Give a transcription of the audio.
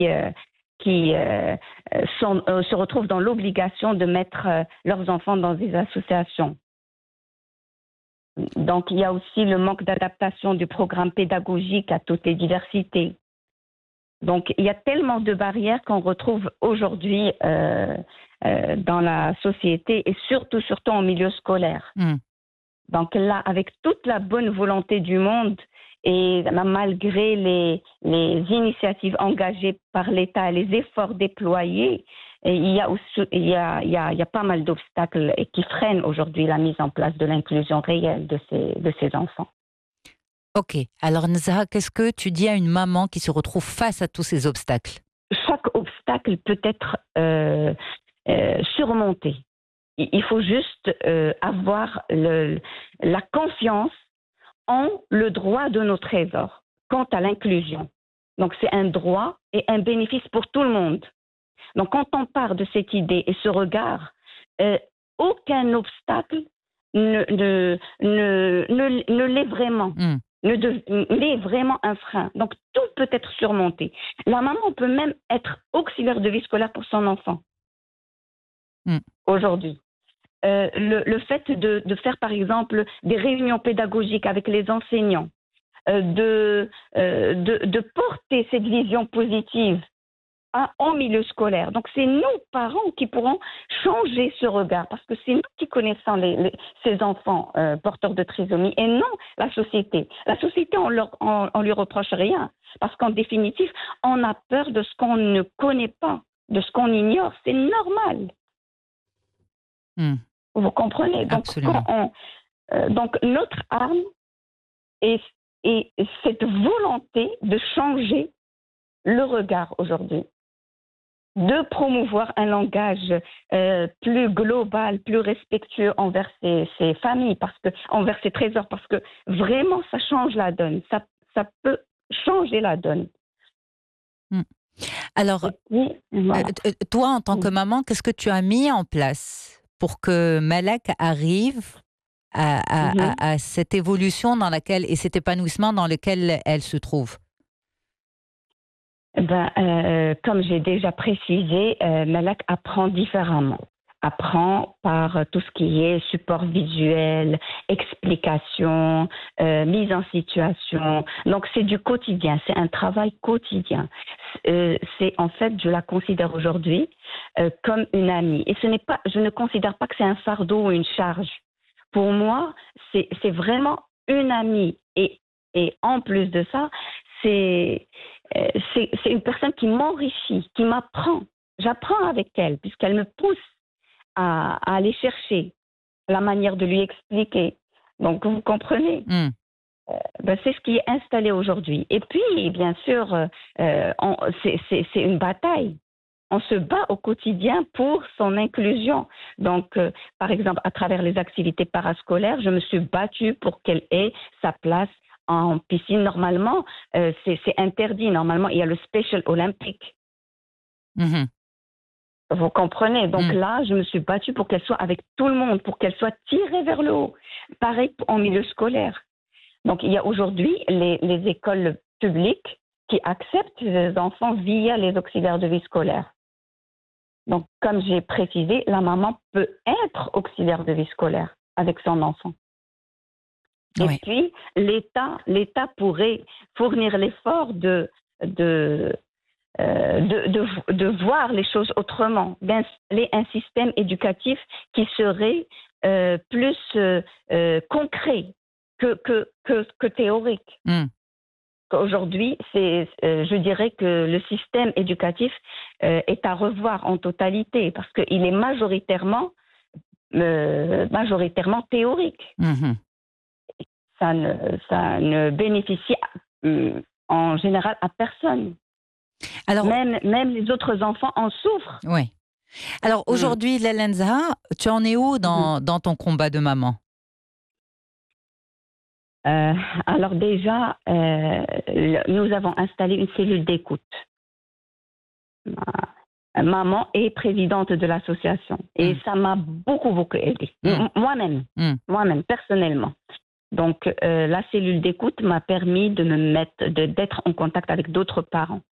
se retrouvent dans l'obligation de mettre leurs enfants dans des associations. Donc, il y a aussi le manque d'adaptation du programme pédagogique à toutes les diversités. Donc, il y a tellement de barrières qu'on retrouve aujourd'hui dans la société et surtout en milieu scolaire. Donc là, avec toute la bonne volonté du monde et malgré les initiatives engagées par l'État, les efforts déployés, il y a pas mal d'obstacles qui freinent aujourd'hui la mise en place de l'inclusion réelle de ces enfants. Ok. Alors Nzaa, qu'est-ce que tu dis à une maman qui se retrouve face à tous ces obstacles? Chaque obstacle peut être surmonté. Il faut juste avoir la confiance en le droit de nos trésors quant à l'inclusion. Donc c'est un droit et un bénéfice pour tout le monde. Donc quand on part de cette idée et ce regard, aucun obstacle ne l'est vraiment. L'est vraiment un frein. Donc tout peut être surmonté. La maman peut même être auxiliaire de vie scolaire pour son enfant. Aujourd'hui. Le fait de faire, par exemple, des réunions pédagogiques avec les enseignants, de porter cette vision positive en milieu scolaire. Donc, c'est nous, parents, qui pourrons changer ce regard, parce que c'est nous qui connaissons ces enfants porteurs de trisomie et non la société. La société, on lui reproche rien, parce qu'en définitive, on a peur de ce qu'on ne connaît pas, de ce qu'on ignore. C'est normal. Vous comprenez? Donc, donc notre arme est cette volonté de changer le regard aujourd'hui, de promouvoir un langage plus global, plus respectueux envers ces familles, envers ces trésors, parce que vraiment ça change la donne, ça peut changer la donne. Alors, toi en tant que maman, qu'est-ce que tu as mis en place pour que Malak arrive à cette évolution dans laquelle, et cet épanouissement dans lequel elle se trouve? Comme j'ai déjà précisé, Malak apprend différemment. Apprend par tout ce qui est support visuel, explication, mise en situation. Donc c'est du quotidien, c'est un travail quotidien. C'est en fait, je la considère aujourd'hui comme une amie. Et je ne considère pas que c'est un fardeau ou une charge. Pour moi, c'est vraiment une amie. Et en plus de ça, c'est une personne qui m'enrichit, qui m'apprend. J'apprends avec elle, puisqu'elle me pousse à aller chercher la manière de lui expliquer. Donc, vous comprenez? C'est ce qui est installé aujourd'hui. Et puis, bien sûr, c'est une bataille. On se bat au quotidien pour son inclusion. Donc, par exemple, à travers les activités parascolaires, je me suis battue pour qu'elle ait sa place en piscine. Normalement, c'est interdit. Normalement, il y a le Special Olympic. Vous comprenez? Donc là, je me suis battue pour qu'elle soit avec tout le monde, pour qu'elle soit tirée vers le haut. Pareil en milieu scolaire. Donc, il y a aujourd'hui les écoles publiques qui acceptent les enfants via les auxiliaires de vie scolaire. Donc, comme j'ai précisé, la maman peut être auxiliaire de vie scolaire avec son enfant. Et puis, l'État pourrait fournir l'effort de voir les choses autrement, d'installer un système éducatif qui serait plus concret que théorique. Aujourd'hui, je dirais que le système éducatif est à revoir en totalité parce qu'il est majoritairement théorique. Ça ne bénéficie en général à personne. Alors, même les autres enfants en souffrent. Oui. Alors aujourd'hui, Laila Nzaa, tu en es où dans ton combat de maman? Alors déjà, nous avons installé une cellule d'écoute. Maman est présidente de l'association et ça m'a beaucoup aidée. Moi-même, personnellement. Donc, la cellule d'écoute m'a permis d'être en contact avec d'autres parents.